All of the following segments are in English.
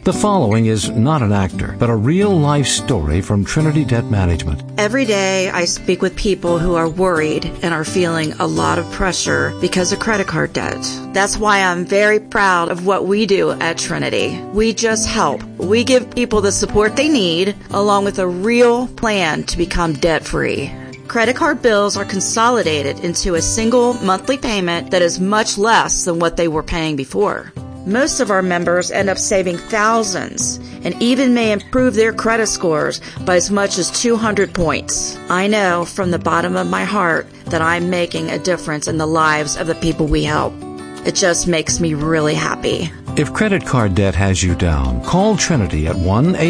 The following is not an actor, but a real-life story from Trinity Debt Management. Every day I speak with people who are worried and are feeling a lot of pressure because of credit card debt. That's why I'm very proud of what we do at Trinity. We just help. We give people the support they need, along with a real plan to become debt-free. Credit card bills are consolidated into a single monthly payment that is much less than what they were paying before. Most of our members end up saving thousands and even may improve their credit scores by as much as 200 points. I know from the bottom of my heart that I'm making a difference in the lives of the people we help. It just makes me really happy. If credit card debt has you down, call Trinity at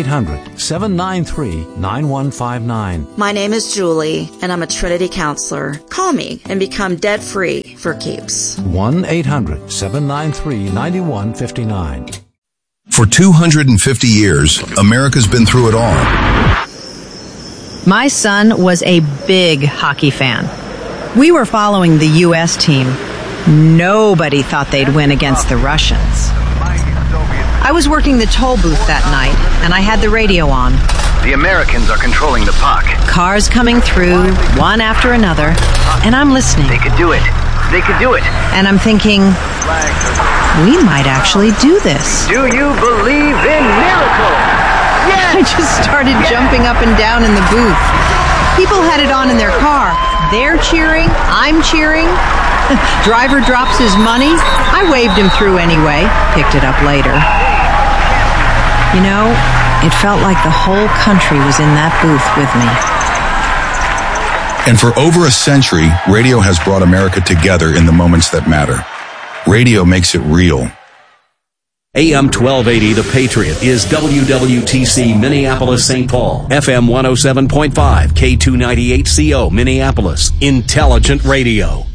1-800-793-9159. My name is Julie, and I'm a Trinity counselor. Call me and become debt-free for keeps. 1-800-793-9159. For 250 years, America's been through it all. My son was a big hockey fan. We were following the U.S. team. Nobody thought they'd win against the Russians. I was working the toll booth that night, and I had the radio on. The Americans are controlling the puck. Cars coming through, one after another, and I'm listening. They could do it. They could do it. And I'm thinking, we might actually do this. Do you believe in miracles? Yes! I just started jumping up and down in the booth. People had it on in their car. They're cheering. I'm cheering. Driver drops his money. I waved him through anyway. Picked it up later. You know, it felt like the whole country was in that booth with me. And for over a century, radio has brought America together in the moments that matter. Radio makes it real. AM 1280, The Patriot, is WWTC Minneapolis, St. Paul. FM 107.5, K298CO, Minneapolis. Intelligent radio.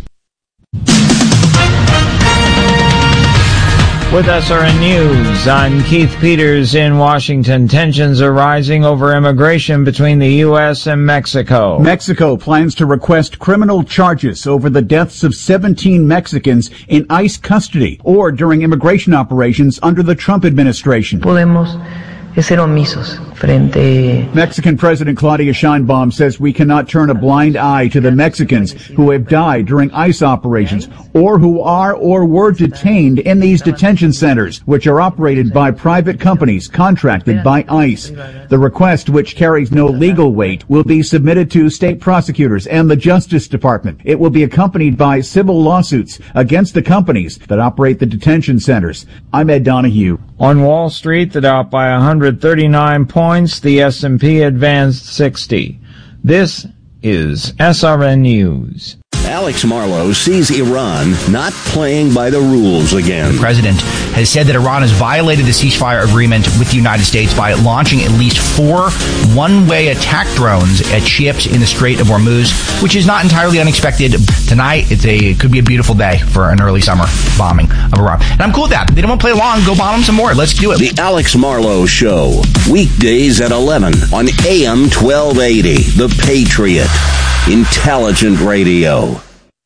With SRN News, I'm Keith Peters in Washington. Tensions are rising over immigration between the U.S. and Mexico. Mexico plans to request criminal charges over the deaths of 17 Mexicans in ICE custody or during immigration operations under the Trump administration. Podemos ser omisos frente. Mexican President Claudia Sheinbaum says we cannot turn a blind eye to the Mexicans who have died during ICE operations or who are or were detained in these detention centers, which are operated by private companies contracted by ICE. The request, which carries no legal weight, will be submitted to state prosecutors and the Justice Department. It will be accompanied by civil lawsuits against the companies that operate the detention centers. I'm Ed Donahue. On Wall Street, the Dow by 139 points, the S&P advanced 60. This is SRN News. Alex Marlow sees Iran not playing by the rules again. The president has said that Iran has violated the ceasefire agreement with the United States by launching at least 4 one-way attack drones at ships in the Strait of Hormuz, which is not entirely unexpected. Tonight, it could be a beautiful day for an early summer bombing of Iran. And I'm cool with that. They don't want to play along. Go bomb them some more. Let's do it. The Alex Marlow Show, weekdays at 11 on AM 1280, The Patriot. Intelligent radio.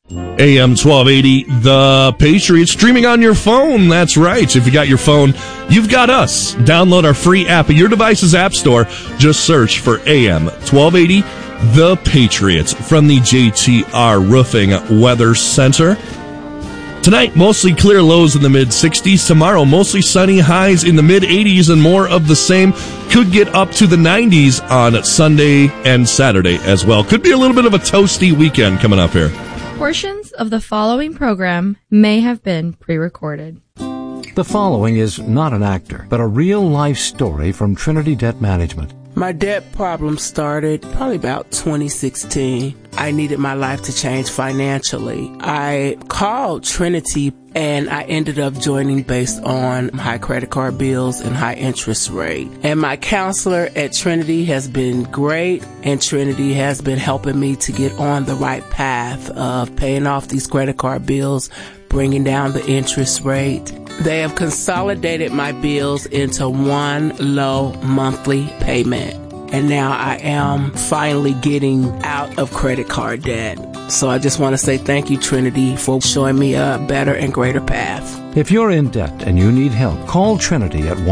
AM 1280, The Patriot, streaming on your phone. That's right. If you got your phone, you've got us. Download our free app at your device's app store. Just search for AM 1280, The Patriot from the JTR Roofing Weather Center. Tonight, mostly clear, lows in the mid-60s. Tomorrow, mostly sunny, highs in the mid-80s, and more of the same. Could get up to the 90s on Sunday and Saturday as well. Could be a little bit of a toasty weekend coming up here. Portions of the following program may have been pre-recorded. The following is not an actor, but a real-life story from Trinity Debt Management. My debt problem started probably about 2016. I needed my life to change financially. I called Trinity and I ended up joining based on high credit card bills and high interest rate. And my counselor at Trinity has been great, and Trinity has been helping me to get on the right path of paying off these credit card bills, bringing down the interest rate. They have consolidated my bills into one low monthly payment. And now I am finally getting out of credit card debt. So I just want to say thank you, Trinity, for showing me a better and greater path. If you're in debt and you need help, call Trinity at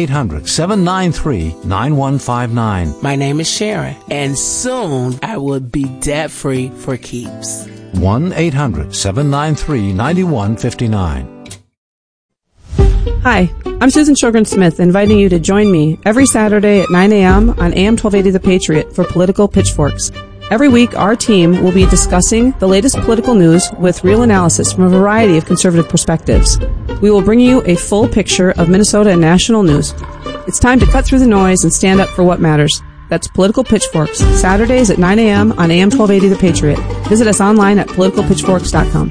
1-800-793-9159. My name is Sharon, and soon I will be debt-free for keeps. 1-800-793-9159. Hi, I'm Susan Sjogren-Smith, inviting you to join me every Saturday at 9 a.m. on AM 1280 The Patriot for Political Pitchforks. Every week, our team will be discussing the latest political news with real analysis from a variety of conservative perspectives. We will bring you a full picture of Minnesota and national news. It's time to cut through the noise and stand up for what matters. That's Political Pitchforks, Saturdays at 9 a.m. on AM 1280 The Patriot. Visit us online at politicalpitchforks.com.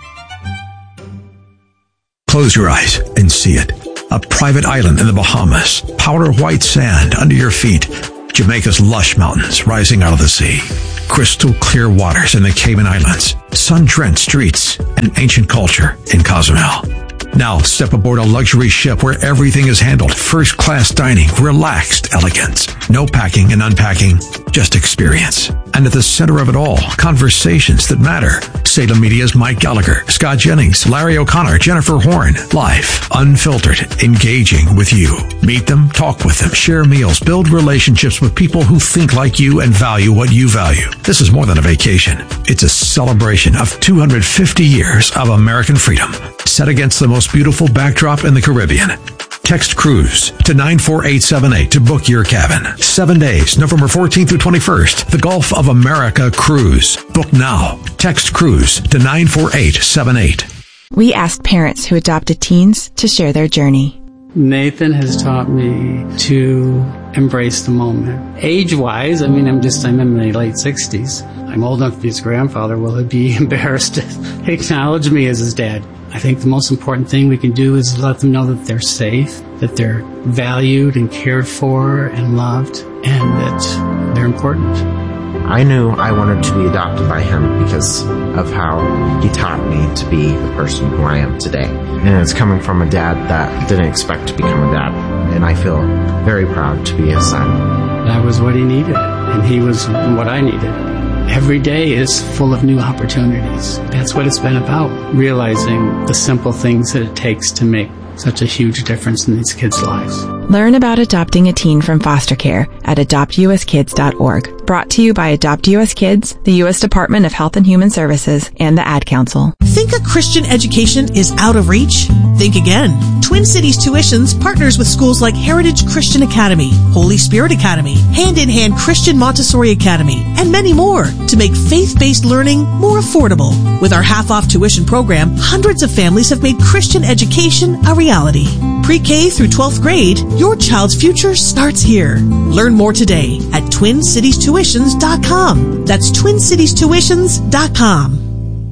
Close your eyes and see it. A private island in the Bahamas, powder white sand under your feet, Jamaica's lush mountains rising out of the sea, crystal clear waters in the Cayman Islands, sun-drenched streets, and ancient culture in Cozumel. Now step aboard a luxury ship where everything is handled, first-class dining, relaxed elegance. No packing and unpacking, just experience. And at the center of it all, conversations that matter. Salem Media's Mike Gallagher, Scott Jennings, Larry O'Connor, Jennifer Horn. Live, unfiltered, engaging with you. Meet them, talk with them, share meals, build relationships with people who think like you and value what you value. This is more than a vacation. It's a celebration of 250 years of American freedom, set against the most beautiful backdrop in the Caribbean. Text cruise to 94878 to book your cabin. 7 days, November 14th through 21st. The Gulf of America Cruise. Book now. Text cruise to 94878. We asked parents who adopted teens to share their journey. Nathan has taught me to embrace the moment. Age-wise, I'm in my late 60s. I'm old enough to be his grandfather. Will he be embarrassed to acknowledge me as his dad? I think the most important thing we can do is let them know that they're safe, that they're valued and cared for and loved, and that they're important. I knew I wanted to be adopted by him because of how he taught me to be the person who I am today. And it's coming from a dad that didn't expect to become a dad. And I feel very proud to be his son. That was what he needed, and he was what I needed. Every day is full of new opportunities. That's what it's been about, realizing the simple things that it takes to make such a huge difference in these kids' lives. Learn about adopting a teen from foster care at adoptuskids.org. Brought to you by Adopt US Kids, the U.S. Department of Health and Human Services, and the Ad Council. Think a Christian education is out of reach? Think again. Twin Cities Tuitions partners with schools like Heritage Christian Academy, Holy Spirit Academy, Hand in Hand Christian Montessori Academy, and many more to make faith-based learning more affordable. With our half-off tuition program, hundreds of families have made Christian education a reality. Pre-K through 12th grade, your child's future starts here. Learn more today at TwinCitiesTuitions.com. That's TwinCitiesTuitions.com.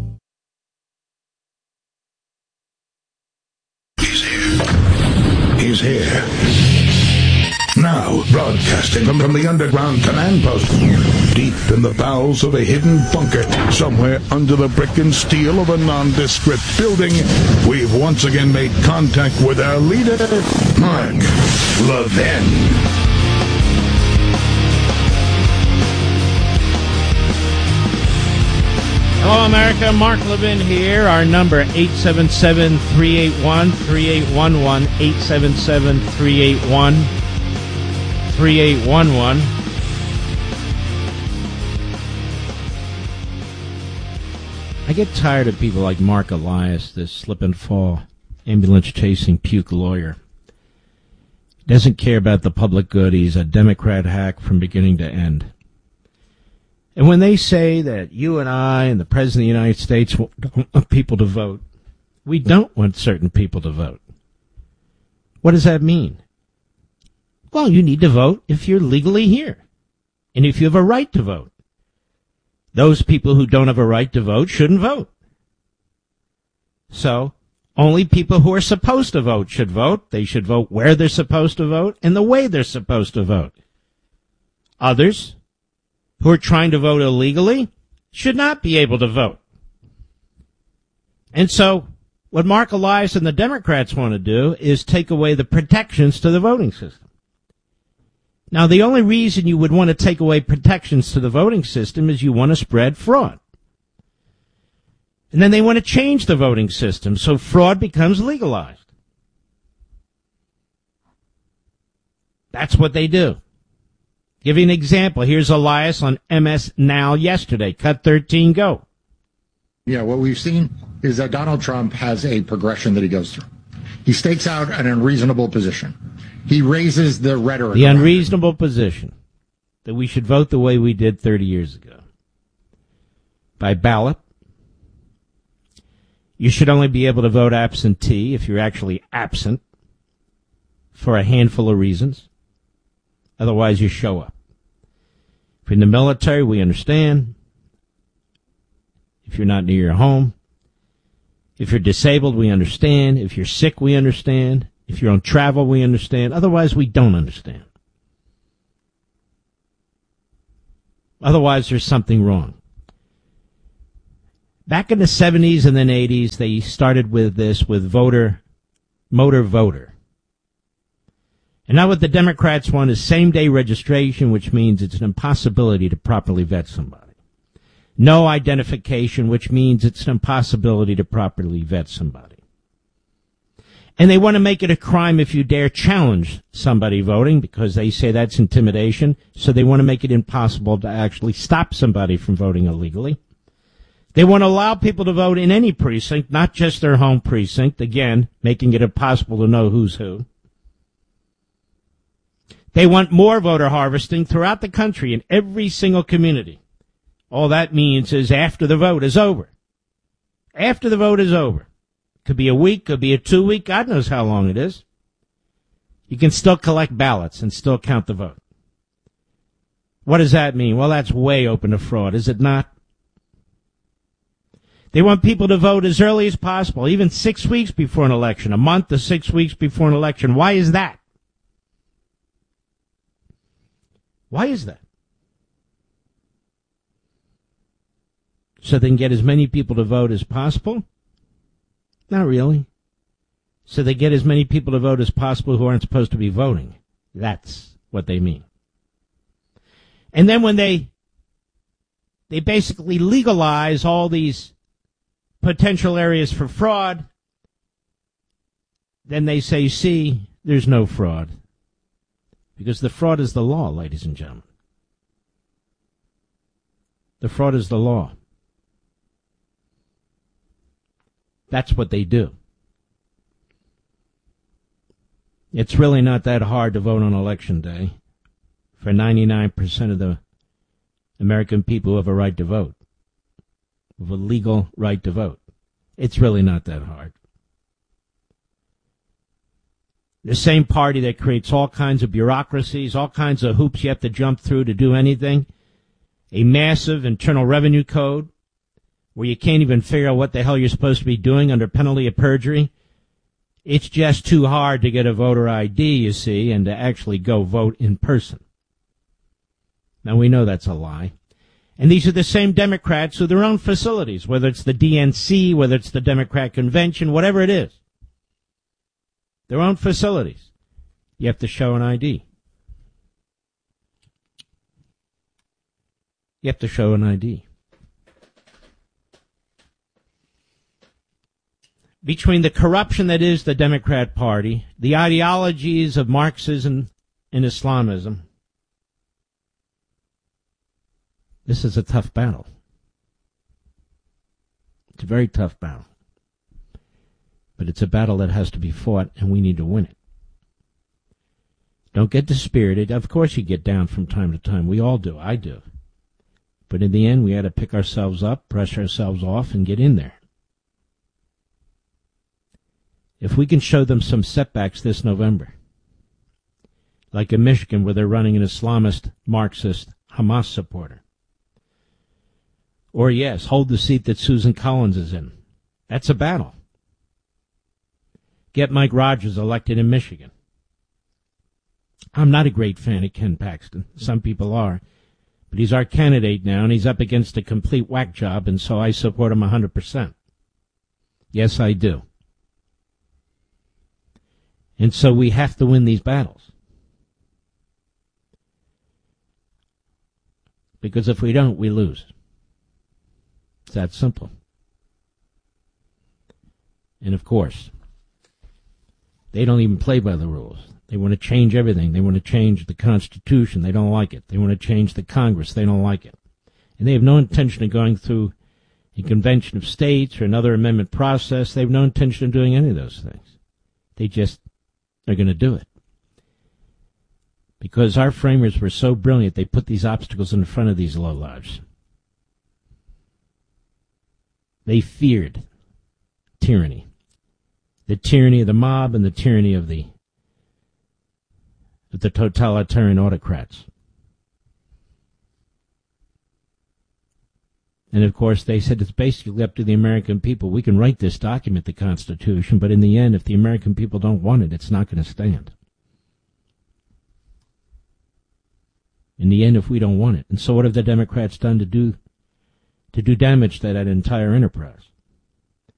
He's here. Now, broadcasting from the underground command post, deep in the bowels of a hidden bunker, somewhere under the brick and steel of a nondescript building, we've once again made contact with our leader, Mark Levin. Hello, America. Mark Levin here. Our number, 877-381-3811, 877-381-3811. I get tired of people like Mark Elias, this slip and fall, ambulance-chasing puke lawyer. Doesn't care about the public good. He's a Democrat hack from beginning to end. And when they say that you and I and the President of the United States don't want people to vote, we don't want certain people to vote. What does that mean? Well, you need to vote if you're legally here, and if you have a right to vote. Those people who don't have a right to vote shouldn't vote. So, only people who are supposed to vote should vote. They should vote where they're supposed to vote and the way they're supposed to vote. Others who are trying to vote illegally should not be able to vote. And so what Mark Elias and the Democrats want to do is take away the protections to the voting system. Now, the only reason you would want to take away protections to the voting system is you want to spread fraud. And then they want to change the voting system so fraud becomes legalized. That's what they do. Give you an example. Here's Elias on MS Now yesterday. Cut 13, go. Yeah, what we've seen is that Donald Trump has a progression that he goes through. He stakes out an unreasonable position. He raises the rhetoric. The unreasonable position that we should vote the way we did 30 years ago. By ballot. You should only be able to vote absentee if you're actually absent for a handful of reasons. Otherwise, you show up. If you're in the military, we understand. If you're not near your home. If you're disabled, we understand. If you're sick, we understand. If you're on travel, we understand. Otherwise, we don't understand. Otherwise, there's something wrong. Back in the 70s and then 80s, they started with this, with motor voter. And now what the Democrats want is same-day registration, which means it's an impossibility to properly vet somebody. No identification, which means it's an impossibility to properly vet somebody. And they want to make it a crime if you dare challenge somebody voting, because they say that's intimidation, so they want to make it impossible to actually stop somebody from voting illegally. They want to allow people to vote in any precinct, not just their home precinct, again, making it impossible to know who's who. They want more voter harvesting throughout the country in every single community. All that means is after the vote is over. After the vote is over. Could be a week, could be a 2 week, God knows how long it is. You can still collect ballots and still count the vote. What does that mean? Well, that's way open to fraud, is it not? They want people to vote as early as possible, even 6 weeks before an election, a month to 6 weeks before an election. Why is that? Why is that? So they can get as many people to vote as possible? Not really. So they get as many people to vote as possible who aren't supposed to be voting. That's what they mean. And then when they basically legalize all these potential areas for fraud, then they say, see, there's no fraud. Because the fraud is the law, ladies and gentlemen. The fraud is the law. That's what they do. It's really not that hard to vote on Election Day for 99% of the American people who have a right to vote, with a legal right to vote. It's really not that hard. The same party that creates all kinds of bureaucracies, all kinds of hoops you have to jump through to do anything, a massive Internal Revenue Code where you can't even figure out what the hell you're supposed to be doing under penalty of perjury. It's just too hard to get a voter ID, you see, and to actually go vote in person. Now, we know that's a lie. And these are the same Democrats with their own facilities, whether it's the DNC, whether it's the Democrat Convention, whatever it is. Their own facilities. You have to show an ID. You have to show an ID. Between the corruption that is the Democrat Party, the ideologies of Marxism and Islamism, this is a tough battle. It's a very tough battle. But it's a battle that has to be fought, and we need to win it. Don't get dispirited. Of course you get down from time to time. We all do. I do. But in the end, we had to pick ourselves up, brush ourselves off, and get in there. If we can show them some setbacks this November, like in Michigan where they're running an Islamist, Marxist, Hamas supporter, or yes, hold the seat that Susan Collins is in, that's a battle. Get Mike Rogers elected in Michigan. I'm not a great fan of Ken Paxton. Some people are. But he's our candidate now, and he's up against a complete whack job, and so I support him 100%. Yes, I do. And so we have to win these battles. Because if we don't, we lose. It's that simple. And of course, they don't even play by the rules. They want to change everything. They want to change the Constitution. They don't like it. They want to change the Congress. They don't like it. And they have no intention of going through a convention of states or another amendment process. They have no intention of doing any of those things. They just are going to do it. Because our framers were so brilliant, they put these obstacles in front of these lowlives. They feared tyranny. The tyranny of the mob and the tyranny of the totalitarian autocrats. And of course they said it's basically up to the American people. We can write this document, the Constitution, but in the end, if the American people don't want it, it's not going to stand. In the end, if we don't want it. And so what have the Democrats done to do damage to that entire enterprise?